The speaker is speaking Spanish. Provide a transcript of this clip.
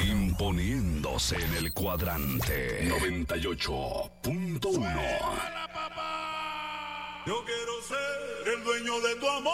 Imponiéndose en el cuadrante 98.1. Yo quiero ser el dueño de tu amor.